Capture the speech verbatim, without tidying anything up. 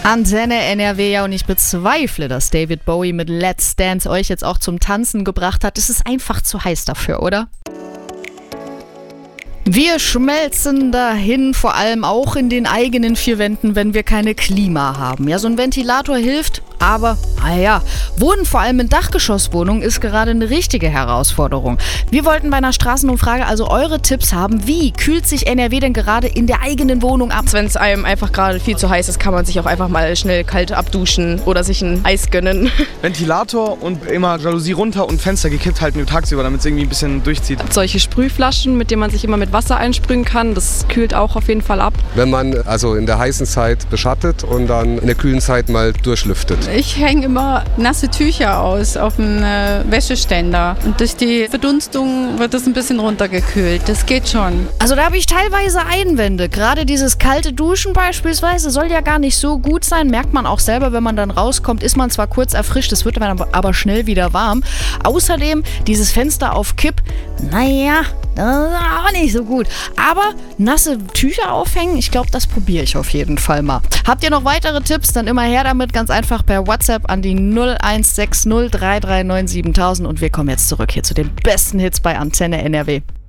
Antenne N R W, ja, und ich bezweifle, dass David Bowie mit Let's Dance euch jetzt auch zum Tanzen gebracht hat. Es ist einfach zu heiß dafür, oder? Wir schmelzen dahin, vor allem auch in den eigenen vier Wänden, wenn wir keine Klima haben. Ja, so ein Ventilator hilft, aber, naja, Wohnen vor allem in Dachgeschosswohnungen ist gerade eine richtige Herausforderung. Wir wollten bei einer Straßenumfrage also eure Tipps haben. Wie kühlt sich N R W denn gerade in der eigenen Wohnung ab? Wenn es einem einfach gerade viel zu heiß ist, kann man sich auch einfach mal schnell kalt abduschen oder sich ein Eis gönnen. Ventilator und immer Jalousie runter und Fenster gekippt halten nur tagsüber, damit es irgendwie ein bisschen durchzieht. Solche Sprühflaschen, mit denen man sich immer mit Wasser einsprühen kann, das kühlt auch auf jeden Fall ab. Wenn man also in der heißen Zeit beschattet und dann in der kühlen Zeit mal durchlüftet. Ich hänge immer nasse Tücher aus auf dem äh, Wäscheständer und durch die Verdunstung wird das ein bisschen runtergekühlt. Das geht schon. Also da habe ich teilweise Einwände. Gerade dieses kalte Duschen beispielsweise soll ja gar nicht so gut sein. Merkt man auch selber, wenn man dann rauskommt, ist man zwar kurz erfrischt, es wird dann aber schnell wieder warm. Außerdem dieses Fenster auf Kipp, naja, das ist auch nicht so gut. Aber nasse Tücher aufhängen, ich glaube, das probiere ich auf jeden Fall mal. Habt ihr noch weitere Tipps? Dann immer her damit, ganz einfach per WhatsApp an die null eins sechs null drei drei neun siebentausend und wir kommen jetzt zurück hier zu den besten Hits bei Antenne N R W.